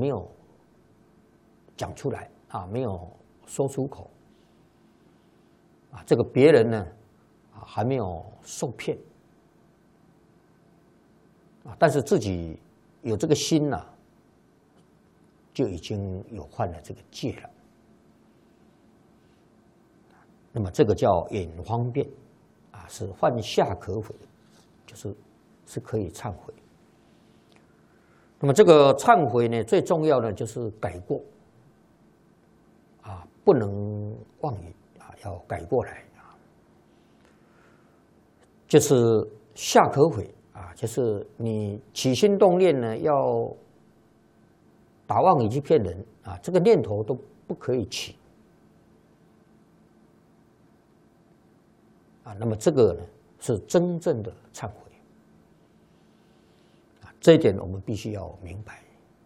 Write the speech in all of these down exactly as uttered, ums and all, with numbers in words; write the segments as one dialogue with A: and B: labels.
A: 没有讲出来啊，没有说出口啊，这个别人呢啊还没有受骗啊，但是自己有这个心呐、啊，就已经有犯了这个戒了。那么这个叫眼方便啊，是犯下可悔，就是是可以忏悔。那么这个忏悔呢，最重要的就是改过啊，不能妄语啊，要改过来啊。就是下可悔啊，就是你起心动念呢，要打妄语去骗人啊，这个念头都不可以起啊。那么这个呢，是真正的忏悔啊，这一点我们必须要明白。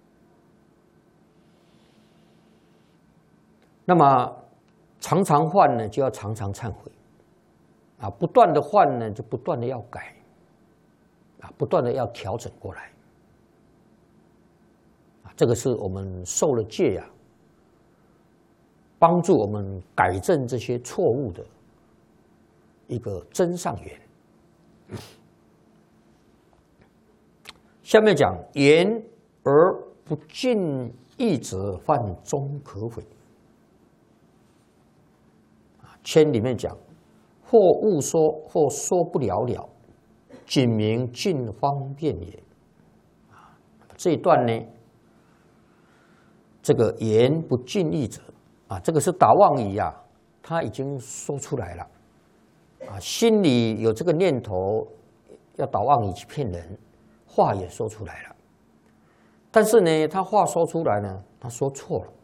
A: 那么常常犯呢，就要常常忏悔啊，不断的犯呢，就不断的要改啊，不断的要调整过来啊，这个是我们受了戒呀、啊，帮助我们改正这些错误的一个真上缘。下面讲言而不尽意者，犯终可悔。签里面讲，或误说，或说不了了，仅名尽方便也。这一段呢，这个言不尽意者啊，这个是打妄语啊，他已经说出来了啊，心里有这个念头要打妄语去骗人，话也说出来了，但是呢，他话说出来呢，他说错了。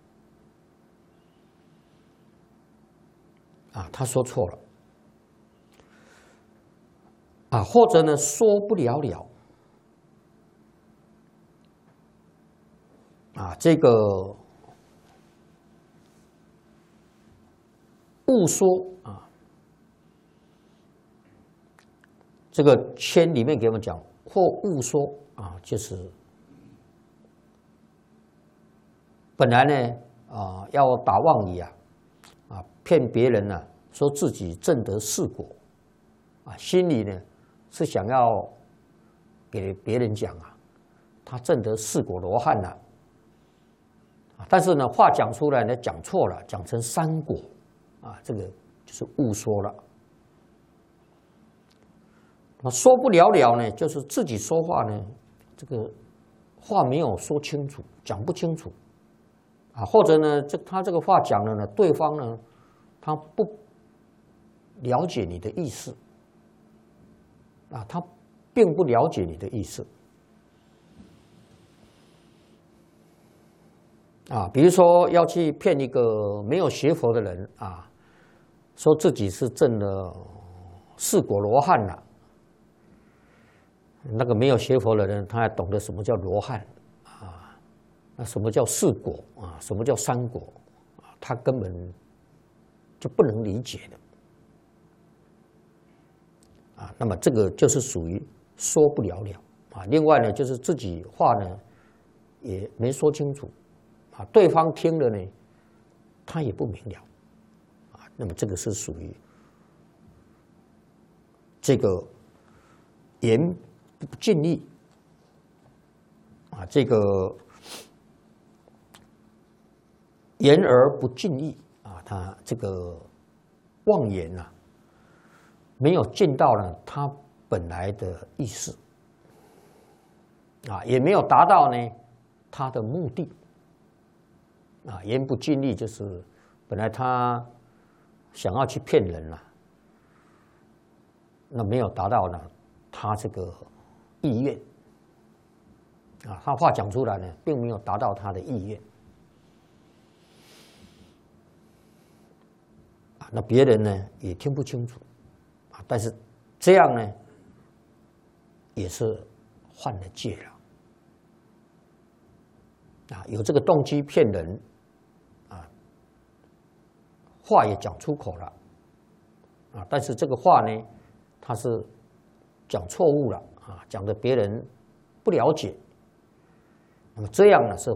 A: 啊，他说错了，啊，或者呢说不了了，啊，这个误说啊，这个签里面给我们讲，或误说啊，就是本来呢啊要打妄语啊。啊，骗别人呢、啊，说自己证得四果，啊，心里呢是想要给别人讲啊，他证得四果罗汉了、啊，但是呢，话讲出来呢讲错了，讲成三果，啊，这个就是误说了。啊，说不了了呢，就是自己说话呢，这个话没有说清楚，讲不清楚。啊，或者呢，这他这个话讲了呢，对方呢，他不了解你的意思，啊，他并不了解你的意思，啊，比如说要去骗一个没有学佛的人啊，说自己是证了四果罗汉了，那个没有学佛的人，他还懂得什么叫罗汉。那什么叫四果啊？什么叫三果啊？他根本就不能理解的啊。那么这个就是属于说不了了啊。另外呢，就是自己话呢也没说清楚啊，对方听了呢，他也不明了啊。那么这个是属于这个言不尽意啊，这个。言而不尽意啊，他这个妄言呐、啊，没有尽到了他本来的意思啊，也没有达到呢他的目的啊。言不尽意就是本来他想要去骗人了、啊，那没有达到呢他这个意愿啊，他话讲出来呢，并没有达到他的意愿。那别人呢也听不清楚啊，但是这样呢也是犯了戒了啊，有这个动机骗人啊，话也讲出口了啊，但是这个话呢，他是讲错误了啊，讲的别人不了解，那么这样呢是